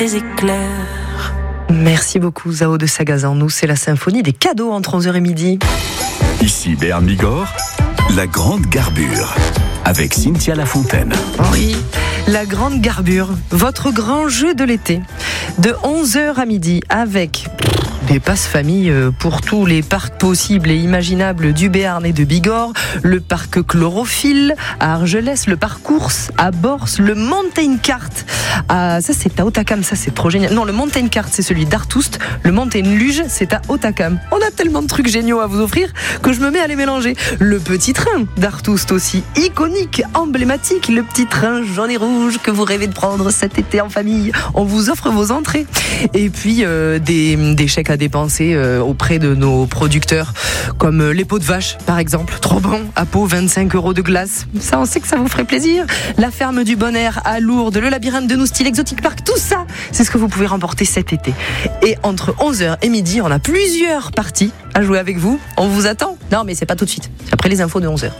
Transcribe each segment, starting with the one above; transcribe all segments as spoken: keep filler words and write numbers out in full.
des éclairs. Merci beaucoup Zao de Sagazan. Nous, c'est la symphonie des cadeaux entre onze heures et midi. Ici Béarn Bigorre, la grande garbure, avec Cynthia Lafontaine. Oui, la grande garbure, votre grand jeu de l'été. De onze heures à midi, avec des passes-famille pour tous les parcs possibles et imaginables du Béarn et de Bigorre, le parc Chlorophylle à Argelès, le parc Course à Bors, le Mountain Kart à... ça c'est à Hautacam, ça c'est trop génial. Non, le Mountain Kart c'est celui d'Artoust, le Mountain Luge c'est à Hautacam. On a tellement de trucs géniaux à vous offrir que je me mets à les mélanger. Le petit train d'Artoust aussi, iconique, emblématique, le petit train jaune et rouge que vous rêvez de prendre cet été en famille. On vous offre vos entrées. Et puis euh, des, des chèques à dépenser euh, auprès de nos producteurs, comme euh, les pots de vache par exemple, trop bon, à Pau vingt-cinq euros de glace, ça on sait que ça vous ferait plaisir. La ferme du Bon Air à Lourdes, le labyrinthe de Nousty, l'Exotic Park, tout ça c'est ce que vous pouvez remporter cet été. Et entre onze heures et midi, on a plusieurs parties à jouer avec vous, on vous attend. Non mais c'est pas tout de suite, c'est après les infos de onze heures.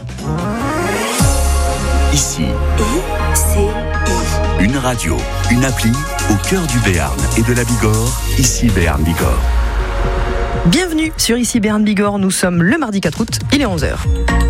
Ici, I C I. une radio, une appli au cœur du Béarn et de la Bigorre, ici Béarn Bigorre. Bienvenue sur Ici Béarn Bigorre, nous sommes le mardi quatre août, il est onze heures.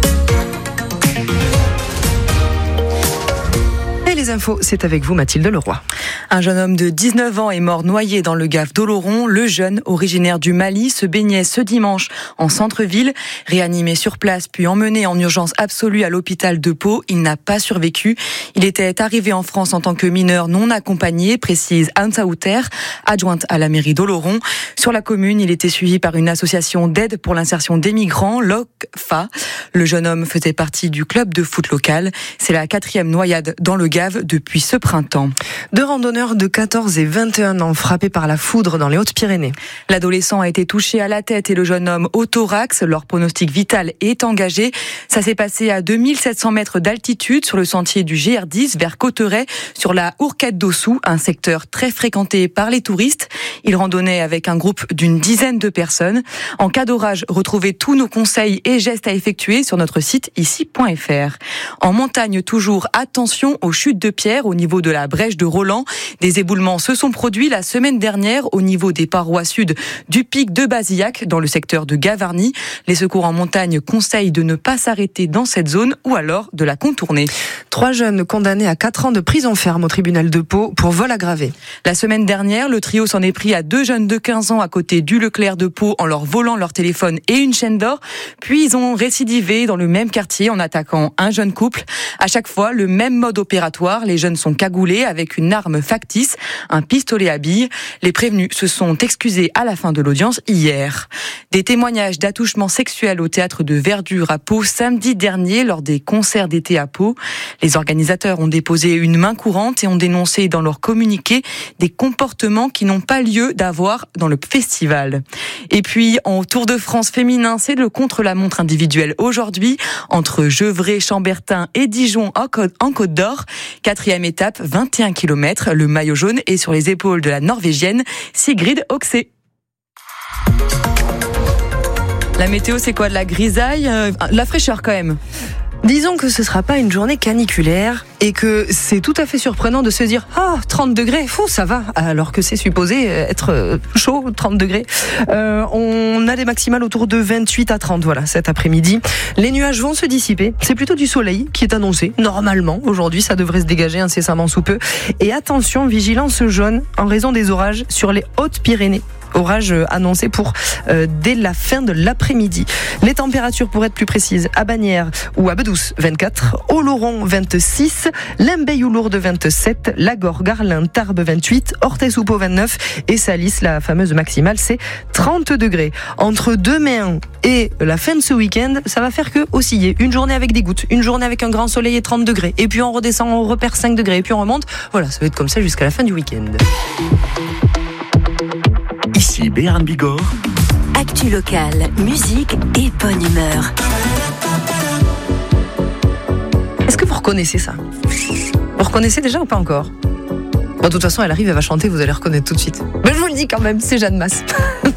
Et les infos, c'est avec vous Mathilde Leroy. Un jeune homme de dix-neuf ans est mort noyé dans le gave d'Oloron. Le jeune, originaire du Mali, se baignait ce dimanche en centre-ville. Réanimé sur place puis emmené en urgence absolue à l'hôpital de Pau, il n'a pas survécu. Il était arrivé en France en tant que mineur non accompagné, précise Anne Saouter, adjointe à la mairie d'Oloron. Sur la commune, il était suivi par une association d'aide pour l'insertion des migrants, l'O C F A. Le jeune homme faisait partie du club de foot local. C'est la quatrième noyade dans le gave depuis ce printemps. Deux randonneurs de quatorze et vingt et un ans frappés par la foudre dans les Hautes-Pyrénées. L'adolescent a été touché à la tête et le jeune homme au thorax. Leur pronostic vital est engagé. Ça s'est passé à deux mille sept cents mètres d'altitude sur le sentier du G R dix vers Cauterets, sur la Hourquette d'Ossou, un secteur très fréquenté par les touristes. Il randonnait avec un groupe d'une dizaine de personnes. En cas d'orage, retrouvez tous nos conseils et gestes à effectuer sur notre site ici point f r. En montagne toujours, attention aux chutes de pierres au niveau de la brèche de Roland. Des éboulements se sont produits la semaine dernière au niveau des parois sud du pic de Bazillac dans le secteur de Gavarnie. Les secours en montagne conseillent de ne pas s'arrêter dans cette zone ou alors de la contourner. Trois jeunes condamnés à quatre ans de prison ferme au tribunal de Pau pour vol aggravé. La semaine dernière, le trio s'en est pris à deux jeunes de quinze ans à côté du Leclerc de Pau en leur volant leur téléphone et une chaîne d'or. Puis ils ont récidivé dans le même quartier en attaquant un jeune couple. À chaque fois, le même mode opératoire. Les jeunes sont cagoulés avec une arme factice, un pistolet à billes. Les prévenus se sont excusés à la fin de l'audience hier. Des témoignages d'attouchements sexuels au théâtre de Verdure à Pau samedi dernier lors des concerts d'été à Pau. Les organisateurs ont déposé une main courante et ont dénoncé dans leur communiqué des comportements qui n'ont pas lieu d'avoir dans le festival. Et puis, en Tour de France féminin, c'est le contre-la-montre individuel aujourd'hui entre Gevrey, Chambertin et Dijon en Côte d'Or. Quatrième étape, vingt et un kilomètres. Le maillot jaune est sur les épaules de la Norvégienne Sigrid Oxé. La météo, c'est quoi? De la grisaille, euh, la fraîcheur quand même. Disons que ce sera pas une journée caniculaire et que c'est tout à fait surprenant de se dire « Ah, trente degrés, fou, ça va !» alors que c'est supposé être chaud, trente degrés. Euh, on a des maximales autour de vingt-huit à trente, voilà, cet après-midi. Les nuages vont se dissiper. C'est plutôt du soleil qui est annoncé. Normalement, aujourd'hui, ça devrait se dégager incessamment sous peu. Et attention, vigilance jaune en raison des orages sur les Hautes-Pyrénées. Orage annoncé pour euh, dès la fin de l'après-midi. Les températures, pour être plus précises, à Bagnères ou à Bedouce, vingt-quatre, Oloron, vingt-six, Limbeil ou Lourdes, vingt-sept, Lagor, Garlin, Tarbes, vingt-huit, Orthez-ou-Pau, vingt-neuf et Salis, la fameuse maximale, c'est trente degrés. Entre demain et la fin de ce week-end, ça va faire que osciller. Une journée avec des gouttes, une journée avec un grand soleil et trente degrés. Et puis on redescend, on repère cinq degrés et puis on remonte. Voilà, ça va être comme ça jusqu'à la fin du week-end. Ici Béarn Bigorre. Actu locale, musique et bonne humeur. Est-ce que vous reconnaissez ça? Vous reconnaissez déjà ou pas encore? Bon, de toute façon, elle arrive, elle va chanter, vous allez reconnaître tout de suite. Mais je vous le dis quand même, c'est Jeanne Masse.